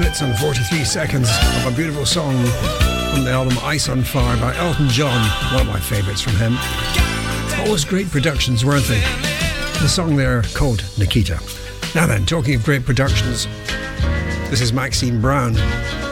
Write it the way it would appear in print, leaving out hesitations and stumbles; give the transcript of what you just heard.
minutes and 43 seconds of a beautiful song from the album Ice on Fire by Elton John, one of my favourites from him. Always great productions, weren't they? The song there called Nikita. Now then, talking of great productions, this is Maxine Brown.